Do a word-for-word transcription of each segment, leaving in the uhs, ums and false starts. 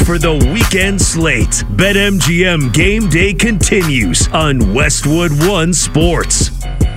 for the weekend slate. BetMGM Game Day continues on Westwood One Sports.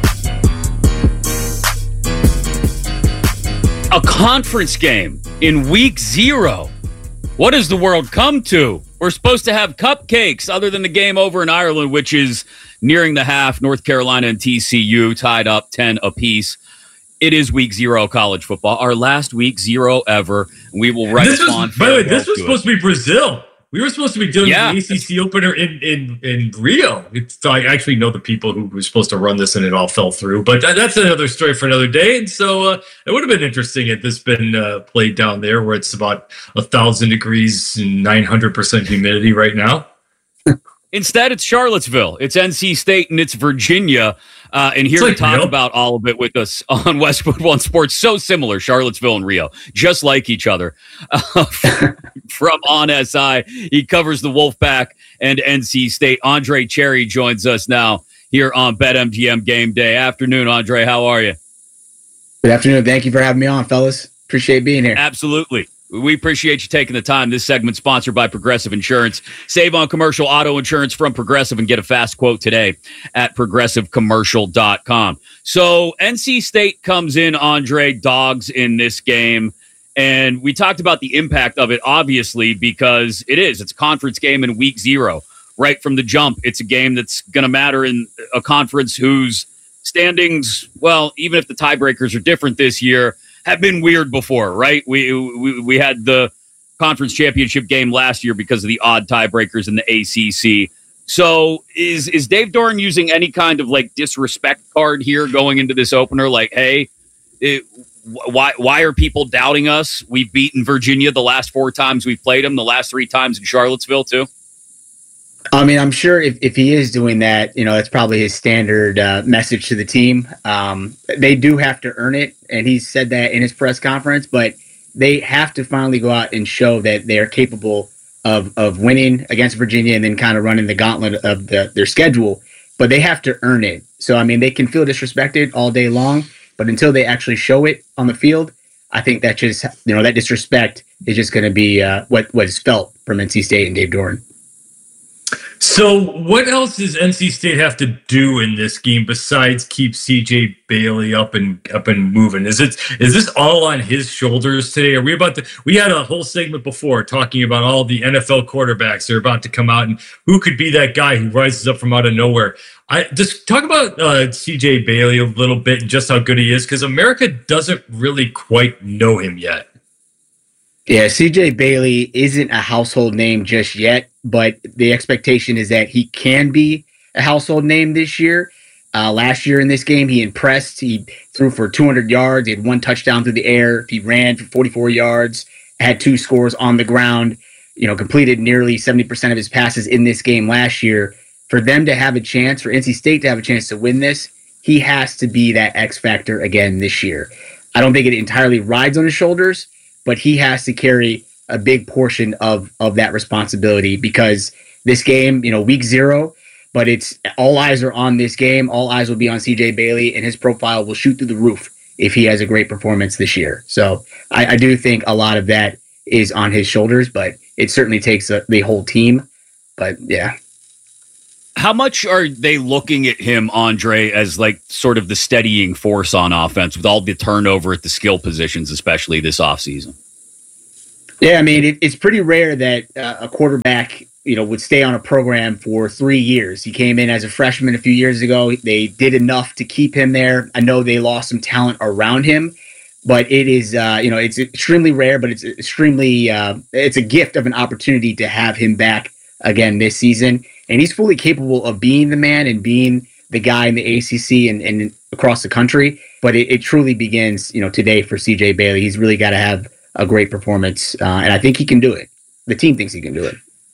A conference game in week zero. What does the world come to? We're supposed to have cupcakes other than the game over in Ireland, which is nearing the half. North Carolina and T C U tied up ten apiece. It is week zero college football, our last week zero ever. We will write this on. Was, by the way, this was supposed it. to be Brazil. We were supposed to be doing yeah. the A C C opener in, in, in Rio. It's, I actually know the people who were supposed to run this, and it all fell through. But that's another story for another day. And so uh, it would have been interesting had this been uh, played down there where it's about one thousand degrees and nine hundred percent humidity right now. Instead, it's Charlottesville. It's N C State and it's Virginia. Uh, and here like to talk Rio. about all of it with us on Westwood One Sports. So similar, Charlottesville and Rio, just like each other. Uh, from On S I, he covers the Wolfpack and N C State. Andre Cherry joins us now here on BetMGM Game Day. Afternoon, Andre. How are you? Good afternoon. Thank you for having me on, fellas. Appreciate being here. Absolutely. We appreciate you taking the time. This segment sponsored by Progressive Insurance. Save on commercial auto insurance from Progressive and get a fast quote today at progressive commercial dot com. So N C State comes in, Andre, dogs in this game. And we talked about the impact of it, obviously, because it is. It's a conference game in week zero. Right from the jump, it's a game that's going to matter in a conference whose standings, well, even if the tiebreakers are different this year, have been weird before, right? We, we we had the conference championship game last year because of the odd tiebreakers in the A C C. So is is Dave Doeren using any kind of like disrespect card here going into this opener? Like, hey, it, why why are people doubting us? We've beaten Virginia the last four times we've played them, the last three times in Charlottesville too. I mean, I'm sure if, if he is doing that, you know, that's probably his standard uh, message to the team. Um, they do have to earn it, and he said that in his press conference, but they have to finally go out and show that they are capable of of winning against Virginia and then kind of running the gauntlet of the, their schedule, but they have to earn it. So, I mean, they can feel disrespected all day long, but until they actually show it on the field, I think that just, you know, that disrespect is just going to be uh, what, what is felt from N C State and Dave Doeren. So what else does N C State have to do in this game besides keep C J Bailey up and up and moving? Is it is this all on his shoulders today? Are we about to? We had a whole segment before talking about all the N F L quarterbacks that are about to come out and who could be that guy who rises up from out of nowhere. I just talk about uh, C J Bailey a little bit and just how good he is, because America doesn't really quite know him yet. Yeah, C J Bailey isn't a household name just yet, but the expectation is that he can be a household name this year. Uh, last year in this game, he impressed. He threw for two hundred yards. He had one touchdown through the air. He ran for forty-four yards, had two scores on the ground, you know, completed nearly seventy percent of his passes in this game last year. For them to have a chance, for N C State to have a chance to win this, he has to be that X factor again this year. I don't think it entirely rides on his shoulders, but he has to carry a big portion of, of that responsibility, because this game, you know, week zero, but it's all eyes are on this game. All eyes will be on C J Bailey, and his profile will shoot through the roof if he has a great performance this year. So I, I do think a lot of that is on his shoulders, but it certainly takes a, the whole team. But yeah. How much are they looking at him, Andre, as like sort of the steadying force on offense with all the turnover at the skill positions, especially this offseason? Yeah, I mean, it, it's pretty rare that uh, a quarterback, you know, would stay on a program for three years. He came in as a freshman a few years ago. They did enough to keep him there. I know they lost some talent around him, but it is, uh, you know, it's extremely rare, but it's extremely, uh, it's a gift of an opportunity to have him back again this season. And he's fully capable of being the man and being the guy in the A C C and, and across the country. But it, it truly begins, you know, today for C J Bailey. He's really got to have a great performance, uh, and I think he can do it. The team thinks he can do it.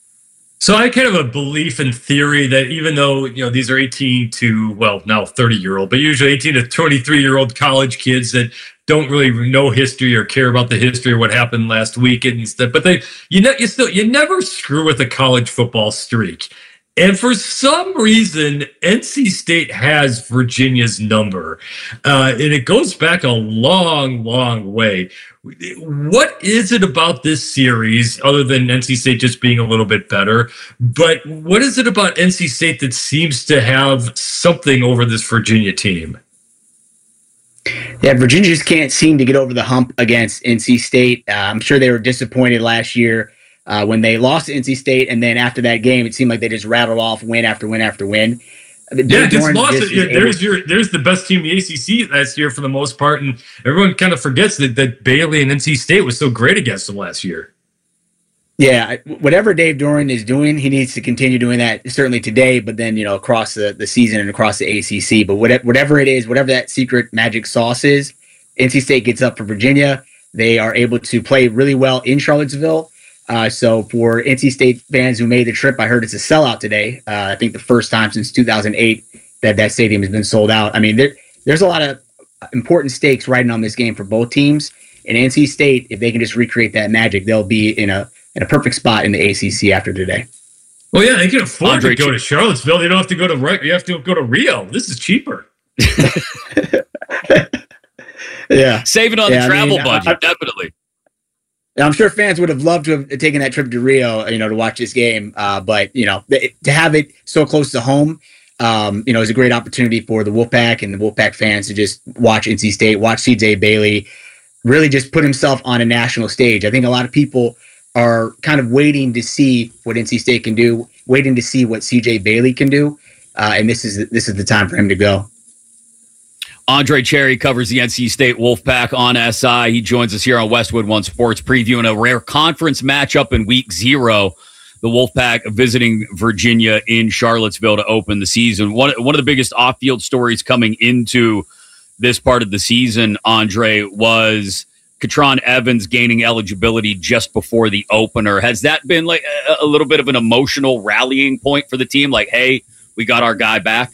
So I kind of a belief in theory that even though, you know, these are eighteen to, well, now thirty year old, but usually eighteen to twenty-three year old college kids that don't really know history or care about the history of what happened last week and stuff, but they, you know, you still, you never screw with a college football streak. And for some reason, N C State has Virginia's number. Uh, and it goes back a long, long way. What is it about this series, other than N C State just being a little bit better? But what is it about N C State that seems to have something over this Virginia team? Yeah, Virginia just can't seem to get over the hump against N C State. Uh, I'm sure they were disappointed last year Uh, when they lost to N C State, and then after that game, it seemed like they just rattled off win after win after win. Yeah, just lost it. Yeah, there's your there's the best team in the A C C last year for the most part, and everyone kind of forgets that, that Baylor and N C State was so great against them last year. Yeah, whatever Dave Doeren is doing, he needs to continue doing that, certainly today, but then, you know, across the, the season and across the A C C. But whatever, whatever it is, whatever that secret magic sauce is, N C State gets up for Virginia. They are able to play really well in Charlottesville. Uh, so for N C State fans who made the trip, I heard it's a sellout today. Uh, I think the first time since two thousand eight that that stadium has been sold out. I mean, there, there's a lot of important stakes riding on this game for both teams. And N C State, if they can just recreate that magic, they'll be in a in a perfect spot in the A C C after today. Well, yeah, they can afford Andre, to go to Charlottesville. They don't have to go to you have to go to Rio. This is cheaper. Yeah, saving on yeah, the travel I mean, budget, I, definitely. I'm sure fans would have loved to have taken that trip to Rio, you know, to watch this game. Uh, but, you know, th- to have it so close to home, um, you know, is a great opportunity for the Wolfpack and the Wolfpack fans to just watch N C State, watch C J Bailey, really just put himself on a national stage. I think a lot of people are kind of waiting to see what N C State can do, waiting to see what C J Bailey can do. Uh, and this is this is the time for him to go. Andre Cherry covers the N C State Wolfpack on S I. He joins us here on Westwood One Sports, previewing a rare conference matchup in week zero. The Wolfpack visiting Virginia in Charlottesville to open the season. One, one of the biggest off-field stories coming into this part of the season, Andre, was Katron Evans gaining eligibility just before the opener. Has that been like a, a little bit of an emotional rallying point for the team? Like, hey, we got our guy back?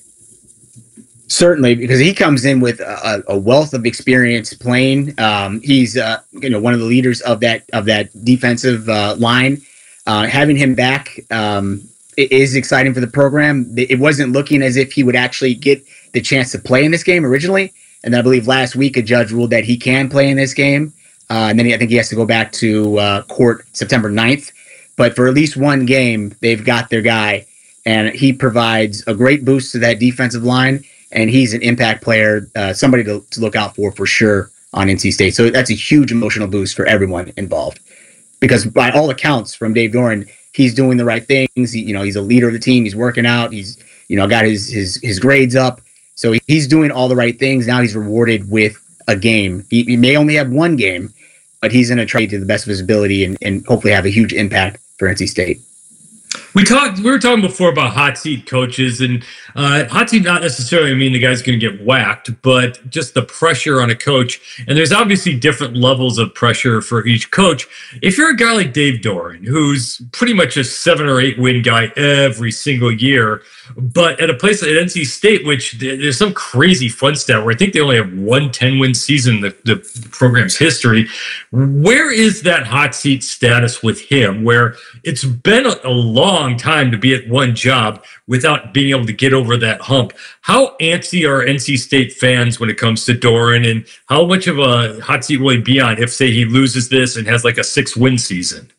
Certainly, because he comes in with a, a wealth of experience playing. Um, he's uh, you know one of the leaders of that of that defensive uh, line. Uh, having him back um, is exciting for the program. It wasn't looking as if he would actually get the chance to play in this game originally, and I believe last week a judge ruled that he can play in this game. Uh, and then he, I think he has to go back to uh, court September ninth. But for at least one game, they've got their guy, and he provides a great boost to that defensive line. And he's an impact player, uh, somebody to, to look out for for sure on N C State. So that's a huge emotional boost for everyone involved. Because by all accounts from Dave Doeren, he's doing the right things. He, you know, he's a leader of the team. He's working out. He's, you know, got his his his grades up. So he, he's doing all the right things. Now he's rewarded with a game. He, he may only have one game, but he's going to try to the best of his ability and, and hopefully have a huge impact for N C State. We talked. We were talking before about hot seat coaches, and uh, hot seat not necessarily mean the guy's going to get whacked, but just the pressure on a coach. And there's obviously different levels of pressure for each coach. If you're a guy like Dave Doeren, who's pretty much a seven or eight win guy every single year, but at a place like N C State, which there's some crazy fun stat where I think they only have one ten win season in the, the program's history. Where is that hot seat status with him? Where it's been a, a long time to be at one job without being able to get over that hump. How antsy are N C State fans when it comes to Doeren, and how much of a hot seat will he be on if, say, he loses this and has like a six win season?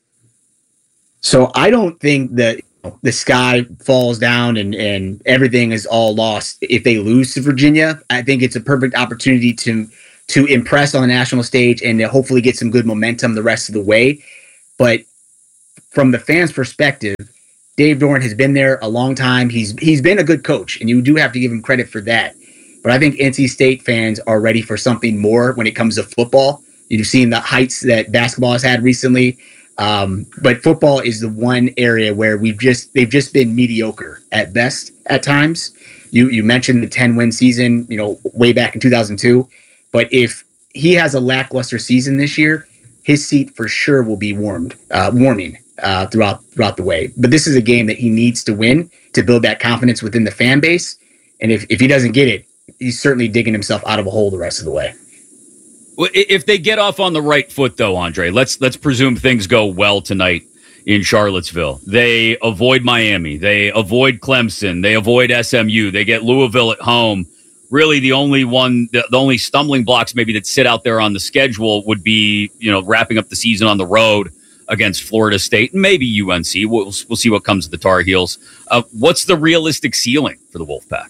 So I don't think that the sky falls down and, and everything is all lost if they lose to Virginia. I think it's a perfect opportunity to to impress on the national stage and to hopefully get some good momentum the rest of the way. But from the fans' perspective, Dave Doeren has been there a long time. He's he's been a good coach, and you do have to give him credit for that. But I think N C State fans are ready for something more when it comes to football. You've seen the heights that basketball has had recently. Um, but football is the one area where we've just they've just been mediocre at best at times. You you mentioned the ten win season, you know, way back in two thousand two. But if he has a lackluster season this year, his seat for sure will be warmed, uh, warming uh, throughout throughout the way. But this is a game that he needs to win to build that confidence within the fan base. And if, if he doesn't get it, he's certainly digging himself out of a hole the rest of the way. If they get off on the right foot, though, Andre, let's let's presume things go well tonight. in Charlottesville. They avoid Miami. They avoid Clemson. They avoid S M U. They get Louisville at home. Really, the only one, the, the only stumbling blocks maybe that sit out there on the schedule would be, you know, wrapping up the season on the road against Florida State and maybe U N C. We'll, we'll see what comes to the Tar Heels. Uh, what's the realistic ceiling for the Wolfpack?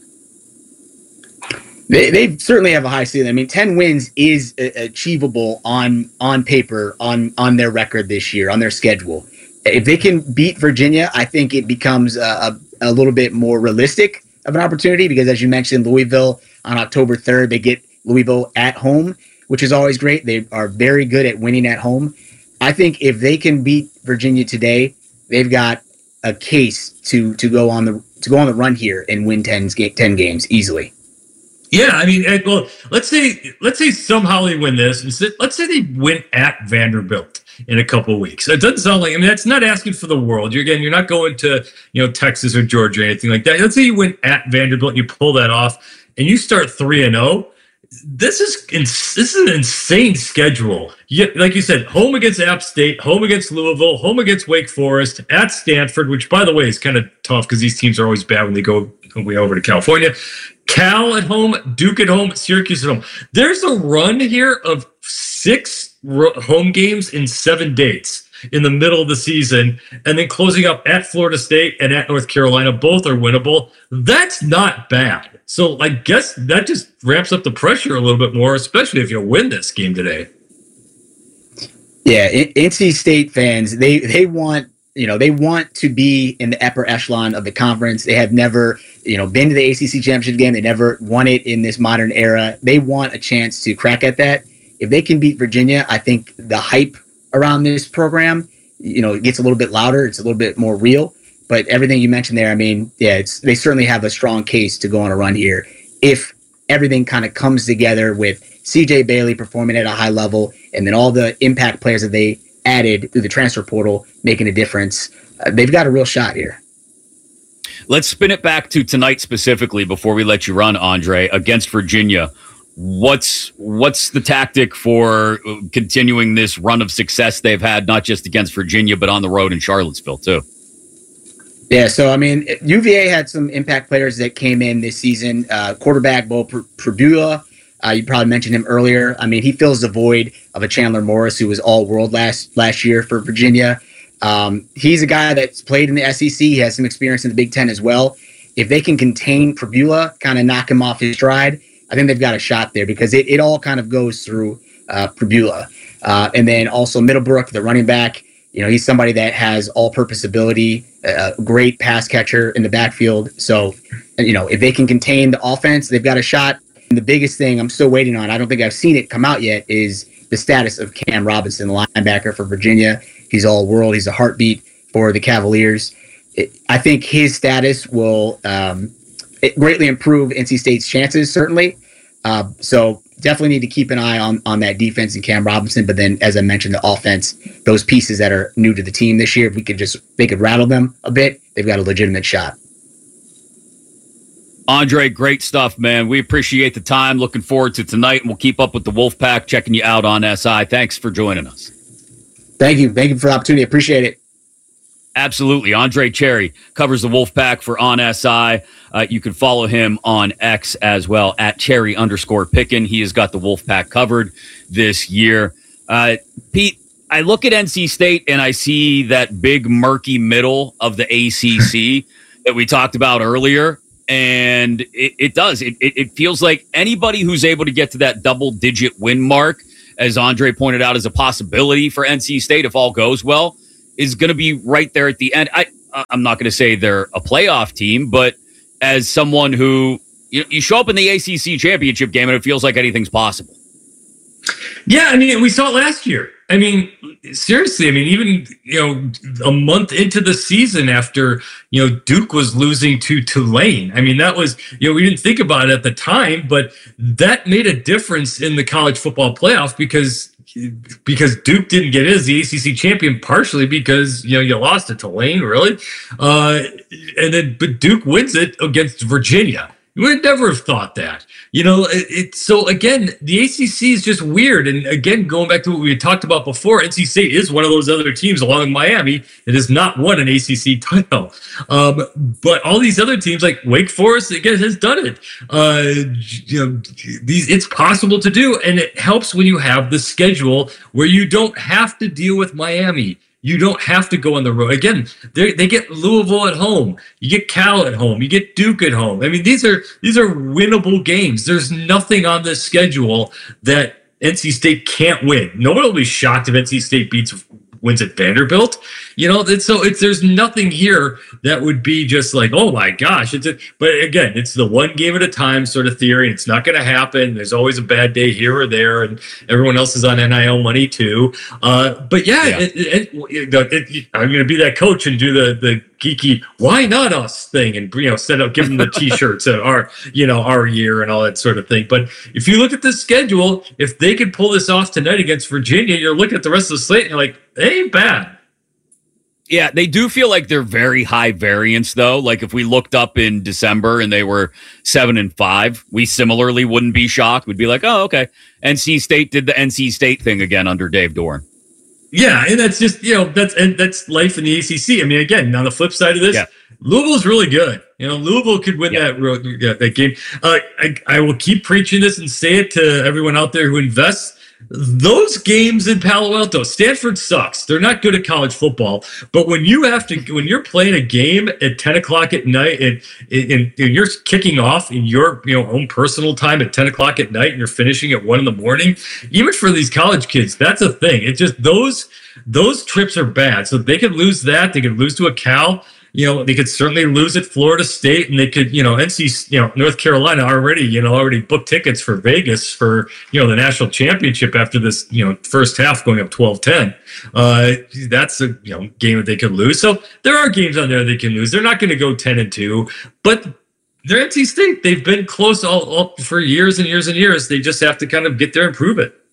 They, they certainly have a high ceiling. I mean, ten wins is a- achievable on on paper, on on their record this year, on their schedule. If they can beat Virginia, I think it becomes a, a, a little bit more realistic of an opportunity because, as you mentioned, Louisville on October third, they get Louisville at home, which is always great. They are very good at winning at home. I think if they can beat Virginia today, they've got a case to to go on the to go on the run here and win ten, ten games easily. Yeah, I mean, well, let's say let's say somehow they win this, and let's say they win at Vanderbilt in a couple of weeks. It doesn't sound like, I mean, that's not asking for the world. You're again, you're not going to, you know, Texas or Georgia or anything like that. Let's say you win at Vanderbilt and you pull that off, and you start three and zero. This is this is an insane schedule. You, like you said, home against App State, home against Louisville, home against Wake Forest, at Stanford, which by the way is kind of tough because these teams are always bad when they go way over to California. Cal at home, Duke at home, Syracuse at home. There's a run here of six ro- home games in seven dates in the middle of the season, and then closing up at Florida State and at North Carolina. Both are winnable. That's not bad. So I guess that just ramps up the pressure a little bit more, especially if you win this game today. Yeah, N C State fans, they they want you know they want to be in the upper echelon of the conference. They have never you know been to the A C C championship game. They never won it in this modern era. They want a chance to crack at that. If they can beat Virginia, I think the hype around this program, you know, it gets a little bit louder. It's a little bit more real. But everything you mentioned there, I mean, yeah, it's they certainly have a strong case to go on a run here if everything kind of comes together with C J Bailey performing at a high level, and then all the impact players that they added through the transfer portal making a difference. Uh, they've got a real shot here. Let's spin it back to tonight specifically before we let you run, Andre, against Virginia. What's what's the tactic for continuing this run of success they've had, not just against Virginia, but on the road in Charlottesville too? Yeah, so I mean, U V A had some impact players that came in this season. Uh, quarterback Bo Pribula, uh, you probably mentioned him earlier. I mean, he fills the void of a Chandler Morris, who was all-world last last year for Virginia. Um, he's a guy that's played in the S E C. He has some experience in the Big Ten as well. If they can contain Pribula, kind of knock him off his stride, I think they've got a shot there because it, it all kind of goes through uh, Pribula. Uh, and then also Middlebrook, the running back. You know, he's somebody that has all-purpose ability, a great pass catcher in the backfield. So, you know, if they can contain the offense, they've got a shot. And the biggest thing I'm still waiting on, I don't think I've seen it come out yet, is the status of Cam Robinson, the linebacker for Virginia. He's all-world. He's a heartbeat for the Cavaliers. It, I think his status will um, it greatly improve N C State's chances, certainly. Uh, so definitely need to keep an eye on, on that defense and Cam Robinson. But then, as I mentioned, the offense, those pieces that are new to the team this year, if we could just, they could rattle them a bit, they've got a legitimate shot. Andre, great stuff, man. We appreciate the time. Looking forward to tonight, and we'll keep up with the Wolfpack, checking you out on S I. Thanks for joining us. Thank you. Thank you for the opportunity. Appreciate it. Absolutely. Andre Cherry covers the Wolfpack for On S I. Uh, you can follow him on X as well, at Cherry underscore Pickin. He has got the Wolfpack covered this year. Uh, Pete, I look at N C State and I see that big murky middle of the A C C that we talked about earlier. And it, it does. It, it, it feels like anybody who's able to get to that double-digit win mark, as Andre pointed out, is a possibility for N C State if all goes well, is going to be right there at the end. I, I'm not going to say they're a playoff team, but as someone who, you know, you show up in the A C C championship game and it feels like anything's possible. Yeah, I mean, we saw it last year. I mean, seriously, I mean, even, you know, a month into the season after, you know, Duke was losing to Tulane. I mean, that was, you know, we didn't think about it at the time, but that made a difference in the college football playoff because because Duke didn't get in as the A C C champion, partially because, you know, you lost to Tulane, really. Uh, and then, but Duke wins it against Virginia. You would never have thought that. You know, it, it, so again, the A C C is just weird. And again, going back to what we had talked about before, N C State is one of those other teams along with Miami that has not won an A C C title. Um, but all these other teams like Wake Forest, again, has done it. Uh, you know, these, it's possible to do. And it helps when you have the schedule where you don't have to deal with Miami. You don't have to go on the road. Again, they they get Louisville at home. You get Cal at home. You get Duke at home. I mean, these are these are winnable games. There's nothing on this schedule that N C State can't win. No one will be shocked if N C State beats wins at Vanderbilt. You know, it's, so it's there's nothing here that would be just like, oh my gosh. It's a, but again, it's the one game at a time sort of theory. And it's not going to happen. There's always a bad day here or there, and everyone else is on N I L money too. Uh, but yeah, yeah. It, it, it, it, I'm going to be that coach and do the the geeky why not us thing, and you know, set up, give them the T-shirts at our you know our year and all that sort of thing. But if you look at the schedule, if they could pull this off tonight against Virginia, you're looking at the rest of the slate and you're like, they ain't bad. Yeah, they do feel like they're very high variance, though. Like if we looked up in December and they were seven and five, we similarly wouldn't be shocked. We'd be like, oh, okay. N C State did the N C State thing again under Dave Doeren. Yeah, and that's just, you know, that's and that's life in the A C C. I mean, again, on the flip side of this, yeah. Louisville's really good. You know, Louisville could win yeah. that road, yeah, that game. Uh, I, I will keep preaching this and say it to everyone out there who invests. Those games in Palo Alto, Stanford sucks. They're not good at college football. But when you have to, when you're playing a game at ten o'clock at night, and, and, and you're kicking off in your you know own personal time at ten o'clock at night, and you're finishing at one in the morning, even for these college kids, that's a thing. It's just those those trips are bad. So they could lose that. They could lose to a Cal. You know, they could certainly lose at Florida State, and they could, you know, N C, you know, North Carolina already, you know, already booked tickets for Vegas for, you know, the national championship after this, you know, first half going up twelve ten. Uh, that's a, you know, game that they could lose. So there are games on there they can lose. They're not going to go ten and two, but they're N C State. They've been close all, all for years and years and years. They just have to kind of get there and prove it.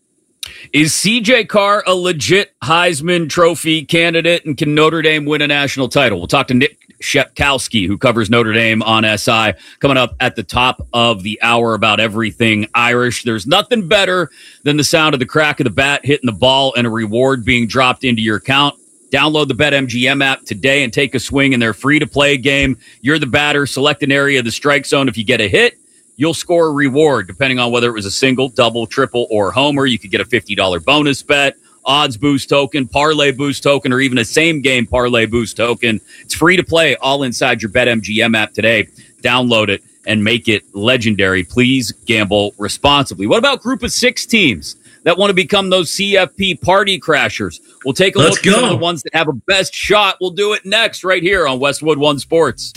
Is C J Carr a legit Heisman Trophy candidate, and can Notre Dame win a national title? We'll talk to Nick Shepkowski, who covers Notre Dame on S I, coming up at the top of the hour about everything Irish. There's nothing better than the sound of the crack of the bat hitting the ball and a reward being dropped into your account. Download the BetMGM app today and take a swing in their free-to-play game. You're the batter. Select an area of the strike zone. If you get a hit, you'll score a reward, depending on whether it was a single, double, triple, or homer. You could get a fifty dollars bonus bet, odds boost token, parlay boost token, or even a same-game parlay boost token. It's free to play, all inside your BetMGM app today. Download it and make it legendary. Please gamble responsibly. What about group of six teams that want to become those C F P party crashers? We'll take a Let's look go. at some of the ones that have a best shot. We'll do it next right here on Westwood One Sports.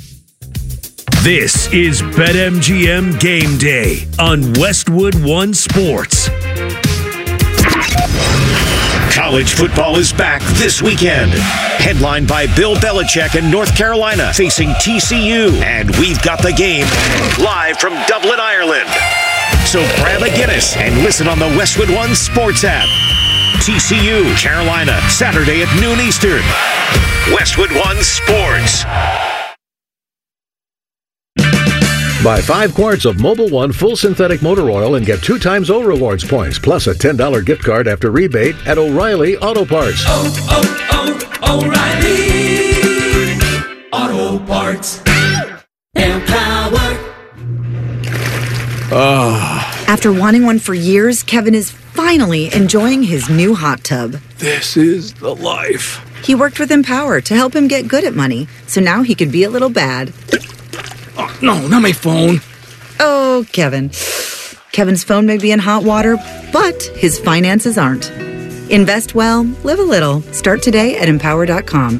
This is BetMGM Game Day on Westwood One Sports. College football is back this weekend. Headlined by Bill Belichick in North Carolina facing T C U. And we've got the game live from Dublin, Ireland. So grab a Guinness and listen on the Westwood One Sports app. T C U, Carolina, Saturday at noon Eastern. Westwood One Sports. Buy five quarts of Mobil One full synthetic motor oil and get two times O Rewards points, plus a ten dollars gift card after rebate at O'Reilly Auto Parts. Oh, oh, oh, O'Reilly Auto Parts. Empower. Oh. After wanting one for years, Kevin is finally enjoying his new hot tub. This is the life. He worked with Empower to help him get good at money, so now he can be a little bad. Oh, no, not my phone. Oh, Kevin. Kevin's phone may be in hot water, but his finances aren't. Invest well, live a little. Start today at empower dot com.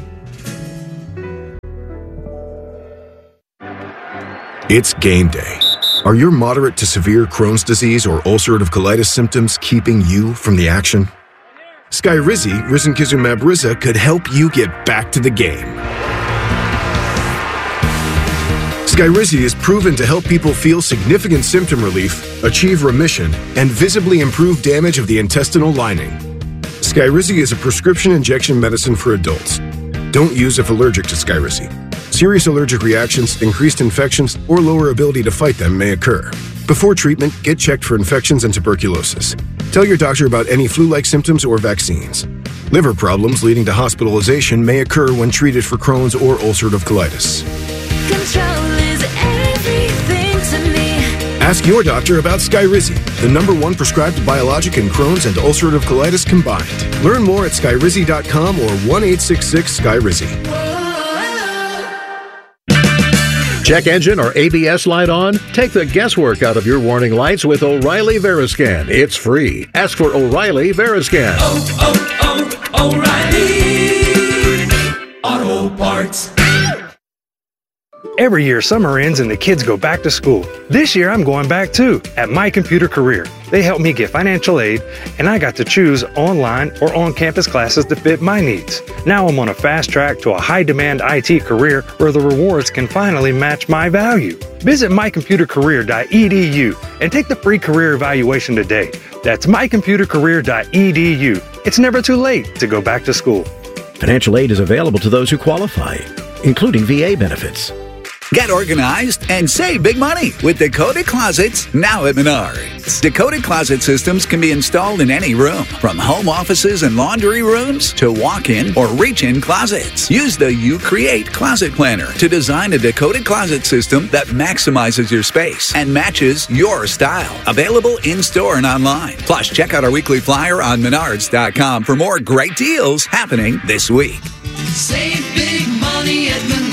It's game day. Are your moderate to severe Crohn's disease or ulcerative colitis symptoms keeping you from the action? Skyrizi, risankizumab Riza, could help you get back to the game. Skyrizi is proven to help people feel significant symptom relief, achieve remission, and visibly improve damage of the intestinal lining. Skyrizi is a prescription injection medicine for adults. Don't use if allergic to Skyrizi. Serious allergic reactions, increased infections, or lower ability to fight them may occur. Before treatment, get checked for infections and tuberculosis. Tell your doctor about any flu-like symptoms or vaccines. Liver problems leading to hospitalization may occur when treated for Crohn's or ulcerative colitis. Control is everything to me. Ask your doctor about Skyrizi, the number one prescribed biologic in Crohn's and ulcerative colitis combined. Learn more at skyrizi dot com or one eight six six Skyrizi. Check engine or A B S light on? Take the guesswork out of your warning lights with O'Reilly Veriscan. It's free. Ask for O'Reilly Veriscan. Oh, oh, oh, O'Reilly Auto Parts. Every year, summer ends and the kids go back to school. This year, I'm going back too, at My Computer Career. They helped me get financial aid, and I got to choose online or on-campus classes that fit my needs. Now I'm on a fast track to a high-demand I T career where the rewards can finally match my value. Visit my computer career dot e d u and take the free career evaluation today. That's my computer career dot e d u. It's never too late to go back to school. Financial aid is available to those who qualify, including V A benefits. Get organized and save big money with Dakota Closets now at Menards. Dakota Closet systems can be installed in any room, from home offices and laundry rooms to walk-in or reach-in closets. Use the You Create Closet Planner to design a Dakota Closet system that maximizes your space and matches your style. Available in-store and online. Plus, check out our weekly flyer on menards dot com for more great deals happening this week. Save big money at Menards.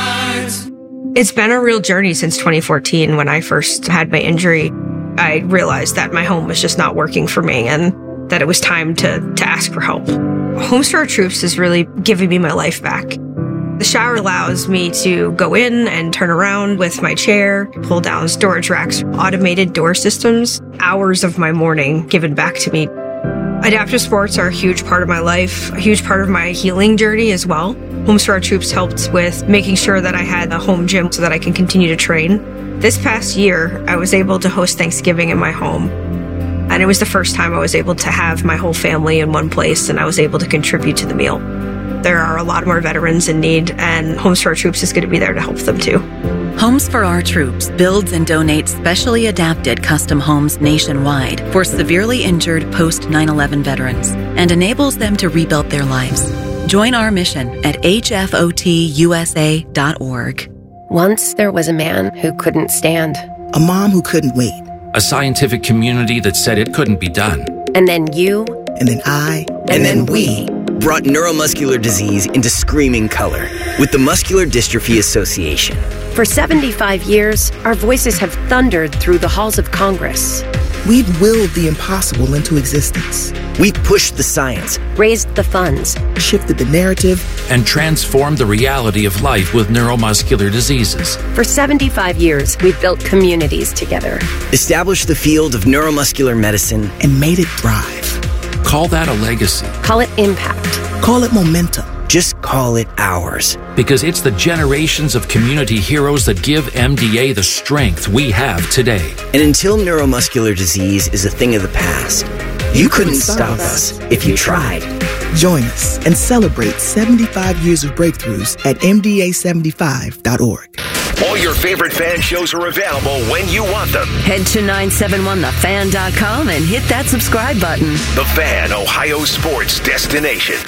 It's been a real journey since twenty fourteen when I first had my injury. I realized that my home was just not working for me and that it was time to, to ask for help. Homes for Our Troops is really giving me my life back. The shower allows me to go in and turn around with my chair, pull down storage racks, automated door systems, hours of my morning given back to me. Adaptive sports are a huge part of my life, a huge part of my healing journey as well. Homes for Our Troops helped with making sure that I had a home gym so that I can continue to train. This past year, I was able to host Thanksgiving in my home. And it was the first time I was able to have my whole family in one place, and I was able to contribute to the meal. There are a lot more veterans in need, and Homes for Our Troops is going to be there to help them too. Homes for Our Troops builds and donates specially adapted custom homes nationwide for severely injured post nine eleven veterans and enables them to rebuild their lives. Join our mission at h f o t u s a dot org. Once there was a man who couldn't stand. A mom who couldn't wait. A scientific community that said it couldn't be done. And then you. And then I. And, and then, then we. brought neuromuscular disease into screaming color with the Muscular Dystrophy Association. For seventy-five years, our voices have thundered through the halls of Congress. We've willed the impossible into existence. We've pushed the science, raised the funds, shifted the narrative, and transformed the reality of life with neuromuscular diseases. For seventy-five years, we've built communities together, established the field of neuromuscular medicine, and made it thrive. Call that a legacy. Call it impact. Call it momentum. Just call it ours. Because it's the generations of community heroes that give M D A the strength we have today. And until neuromuscular disease is a thing of the past, you, you couldn't, couldn't stop us if you tried. Join us and celebrate seventy-five years of breakthroughs at m d a seventy-five dot org. All your favorite fan shows are available when you want them. Head to nine seven one the fan dot com and hit that subscribe button. The Fan, Ohio sports destination.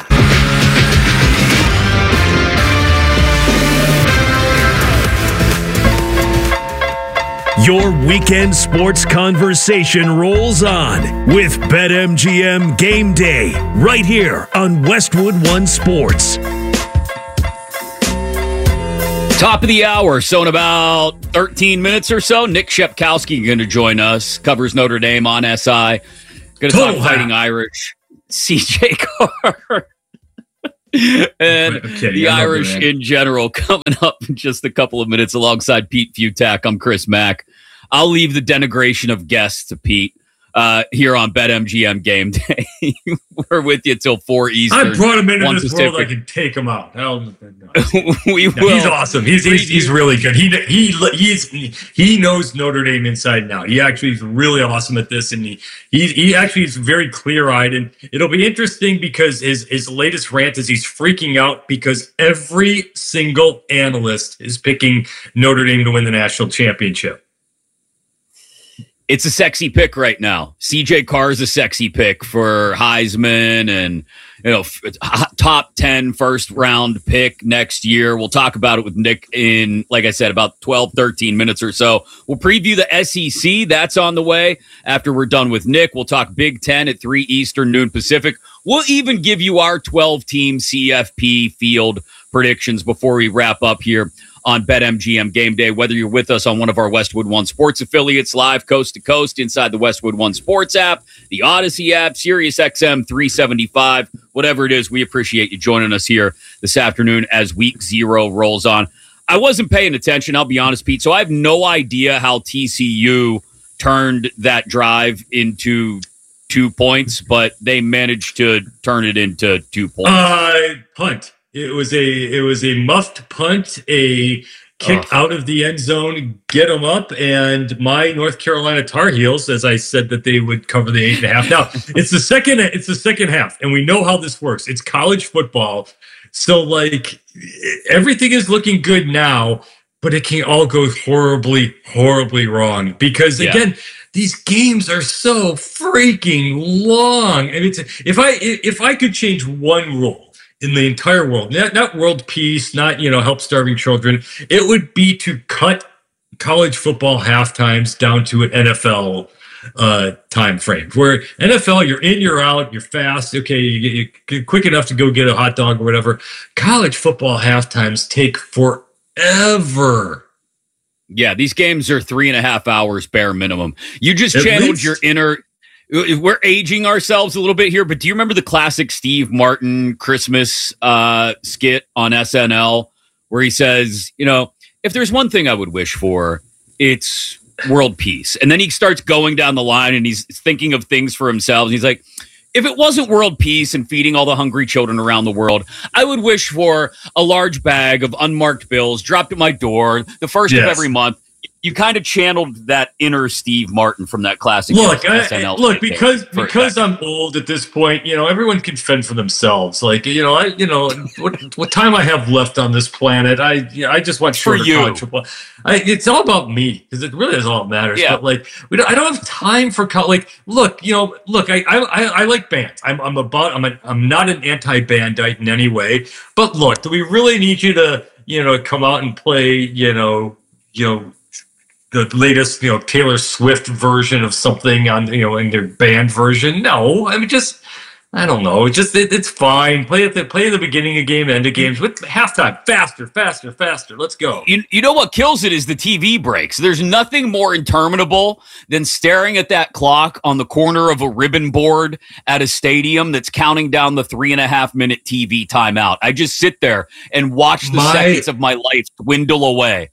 Your weekend sports conversation rolls on with BetMGM Game Day right here on Westwood One Sports. Top of the hour, so in about thirteen minutes or so, Nick Shepkowski going to join us, covers Notre Dame on S I. Going to talk Fighting Irish, C J Carr, and okay, the Irish in general coming up in just a couple of minutes alongside Pete Futak. I'm Chris Mack. I'll leave the denigration of guests to Pete. uh, here on BetMGM Game Day. We're with you till four Eastern. I brought him into this Pacific. world. I can take him out. Hell, no. we No, will. he's awesome. He's, he's he's really good. He he he's he knows Notre Dame inside and out. He actually is really awesome at this, and he he, he actually is very clear eyed. And it'll be interesting because his his latest rant is he's freaking out because every single analyst is picking Notre Dame to win the national championship. It's a sexy pick right now. C J Carr is a sexy pick for Heisman and, you know, top ten first round pick next year. We'll talk about it with Nick in, like I said, about twelve, thirteen minutes or so. We'll preview the S E C. That's on the way. After we're done with Nick, we'll talk Big Ten at three Eastern, noon Pacific. We'll even give you our twelve team C F P field predictions before we wrap up here on BetMGM Game Day. Whether you're with us on one of our Westwood One Sports affiliates, live coast to coast inside the Westwood One Sports app, the Odyssey app, Sirius X M three seventy-five, whatever it is, we appreciate you joining us here this afternoon as week zero rolls on. I wasn't paying attention, I'll be honest, Pete, so I have no idea how T C U turned that drive into two points, but they managed to turn it into two points. Uh, punt. It was a it was a muffed punt, a kick oh. out of the end zone, get them up, and my North Carolina Tar Heels, as I said that they would cover the eight and a half. Now it's the second it's the second half, and we know how this works. It's college football, so like everything is looking good now, but it can all go horribly, horribly wrong because yeah. again. These games are so freaking long. I mean, it's, if I if I could change one rule in the entire world, not, not world peace, not, you know, help starving children, it would be to cut college football half times down to an N F L uh, time frame. Where N F L, you're in, you're out, you're fast. Okay, you, you're quick enough to go get a hot dog or whatever. College football half times take forever. Yeah, these games are three and a half hours bare minimum. You just At channeled least. your inner. We're aging ourselves a little bit here, but do you remember the classic Steve Martin Christmas uh, skit on S N L where he says, you know, if there's one thing I would wish for, it's world peace. And then he starts going down the line and he's thinking of things for himself. And he's like, if it wasn't world peace and feeding all the hungry children around the world, I would wish for a large bag of unmarked bills dropped at my door the first Yes. of every month. You kind of channeled that inner Steve Martin from that classic Look, S I, N L. look, because for- because I'm old at this point, you know, everyone can fend for themselves. Like, you know, I, you know, what what time I have left on this planet, I, you know, I just want For shorter you. college football. I, it's all about me because it really is all that matters. Yeah. But like, we don't, I don't have time for co- like. Look, you know, look, I I, I, I like bands. I'm I'm about I'm a, I'm not an anti-bandite in any way. But look, do we really need you to, you know, come out and play, you know, you know. the latest, you know, Taylor Swift version of something on, you know, in their band version? No, I mean, just, I don't know. It's just, it, it's fine. Play at the play at the beginning of game, end of games with halftime. Faster, faster, faster. Let's go. You, you know what kills it is the T V breaks. There's nothing more interminable than staring at that clock on the corner of a ribbon board at a stadium that's counting down the three and a half minute T V timeout. I just sit there and watch the My- seconds of my life dwindle away.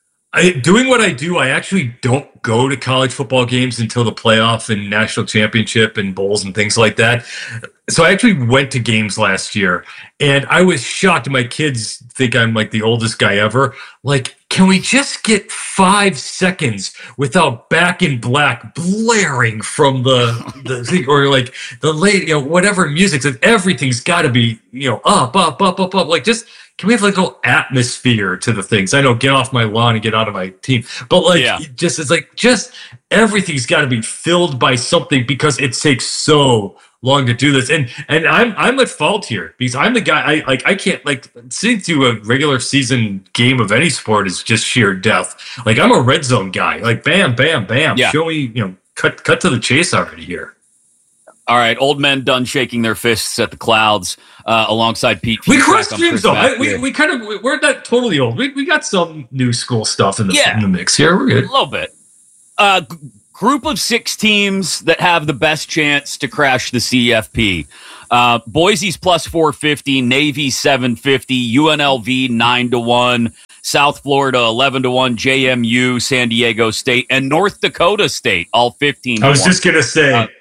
I, doing what I do, I actually don't go to college football games until the playoff and national championship and bowls and things like that. So I actually went to games last year, and I was shocked. My kids think I'm like the oldest guy ever. Like, can we just get five seconds without Back in Black blaring from the the thing, or like the late, you know, whatever music? Everything's got to be, you know, up, up, up, up, up. Like, just can we have like a little atmosphere to the things? I know, get off my lawn and get out of my team, but like, Yeah. just it's like just everything's got to be filled by something because it takes so long to do this. And and I'm I'm at fault here because I'm the guy. I like I can't like sitting through a regular season game of any sport is just sheer death. Like, I'm a red zone guy. Like, bam, bam, bam. Yeah. Show me, you know, cut cut to the chase already here. All right, old men done shaking their fists at the clouds uh, alongside Pete. We Futrek. crossed I'm streams Chris though. I, Mack we here. we kind of we're not totally old. We we got some new school stuff in the Yeah. in the mix here. We're A good. little bit. Uh, g- group of six teams that have the best chance to crash the C F P. Uh, Boise's plus four fifty, Navy seven fifty, U N L V nine to one, South Florida eleven to one, J M U, San Diego State, and North Dakota State all fifteen to one. I was just gonna say uh,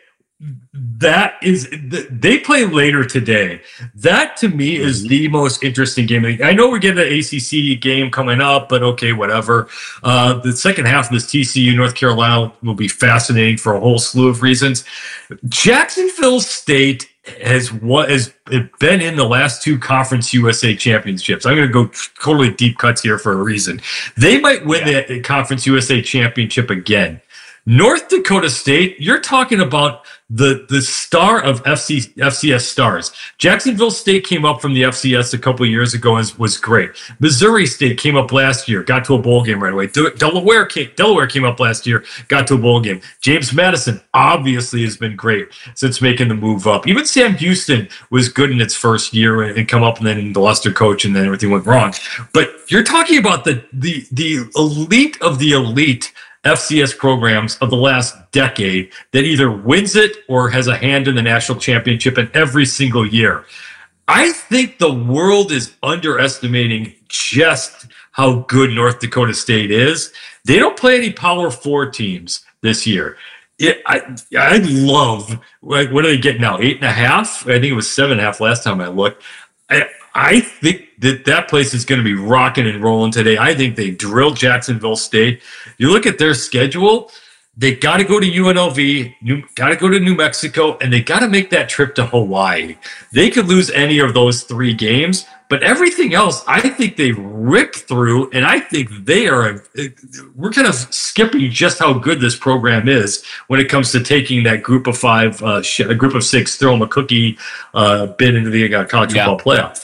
that is they play later today. That to me mm-hmm. is the most interesting game. I know we're getting an A C C game coming up, but okay, whatever. Uh, the second half of this T C U North Carolina will be fascinating for a whole slew of reasons. Jacksonville State has what has been in the last two Conference U S A championships. I'm going to go totally deep cuts here for a reason. They might win yeah. the Conference U S A championship again. North Dakota State, you're talking about the the star of F C, F C S stars. Jacksonville State came up from the F C S a couple of years ago and was great. Missouri State came up last year, got to a bowl game right away. Delaware came, Delaware came up last year, got to a bowl game. James Madison obviously has been great since making the move up. Even Sam Houston was good in its first year and come up, and then the Luster coach, and then everything went wrong. But you're talking about the the the elite of the elite F C S programs of the last decade that either wins it or has a hand in the national championship in every single year. I think the world is underestimating just how good North Dakota State is. They don't play any Power Four teams this year. It, I I love, like, what are they getting now? Eight and a half? I think it was seven and a half last time I looked. I, I think that that place is going to be rocking and rolling today. I think they drilled Jacksonville State. You look at their schedule, they got to go to U N L V, got to go to New Mexico, and they got to make that trip to Hawaii. They could lose any of those three games, but everything else, I think they ripped through, and I think they are – we're kind of skipping just how good this program is when it comes to taking that group of five, uh, a group of six, throw them a cookie uh, bid into the uh, college yeah. football playoff.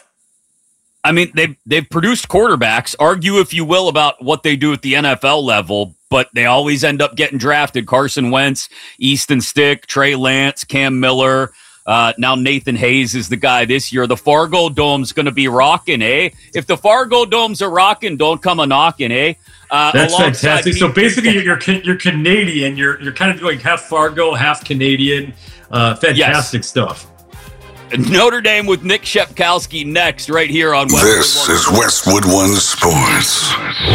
I mean, they've, they've produced quarterbacks. Argue if you will about what they do at the N F L level, but they always end up getting drafted. Carson Wentz, Easton Stick, Trey Lance, Cam Miller. Uh, now Nathan Hayes is the guy this year. The Fargo Dome's going to be rocking, eh? If the Fargo Domes are rocking, don't come a knocking, eh? Uh, That's fantastic. So basically, you're you're Canadian. You're you're kind of doing half Fargo, half Canadian. Uh, fantastic yes. stuff. Notre Dame with Nick Shepkowski next, right here on Westwood This is Westwood One Sports.